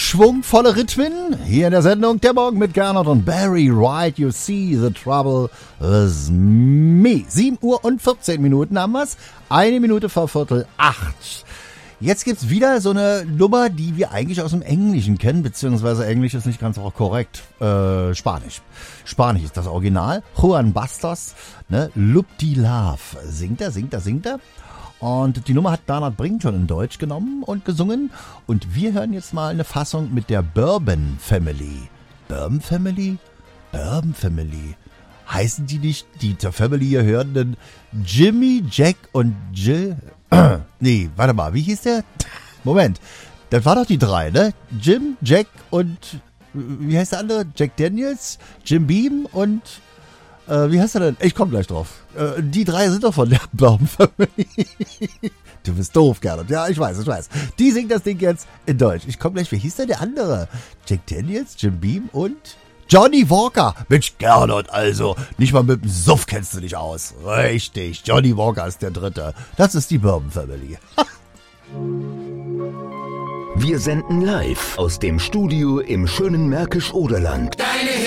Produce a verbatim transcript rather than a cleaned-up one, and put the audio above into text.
schwungvolle Rhythmen hier in der Sendung Der Morgen mit Gernot und Barry White. You see the trouble with me. sieben Uhr und vierzehn Minuten haben wir's. Eine Minute vor Viertel acht. Jetzt gibt's wieder so eine Nummer, die wir eigentlich aus dem Englischen kennen, beziehungsweise Englisch ist nicht ganz auch korrekt. Äh, Spanisch. Spanisch ist das Original. Juan Bastos, ne? Loop de Love. Singt er, singt er, singt er. Und die Nummer hat Bernhard Brink schon in Deutsch genommen und gesungen. Und wir hören jetzt mal eine Fassung mit der Bourbon Family. Bourbon Family? Bourbon Family. Heißen die nicht, die zur Family hier hörenden Jimmy, Jack und Jill? Nee, warte mal, wie hieß der? Moment, das war doch die drei, ne? Jim, Jack und, wie heißt der andere? Jack Daniels, Jim Beam und... Wie heißt er denn? Ich komm gleich drauf. Äh, die drei sind doch von der Bourbon Family. Du bist doof, Gernot. Ja, ich weiß, ich weiß. Die singt das Ding jetzt in Deutsch. Ich komm gleich. Wie hieß denn der andere? Jack Daniels, Jim Beam und Johnny Walker. Mensch, Gernot, also. Nicht mal mit dem Suff kennst du dich aus. Richtig. Johnny Walker ist der Dritte. Das ist die Bourbon Family. Wir senden live aus dem Studio im schönen Märkisch-Oderland. Deine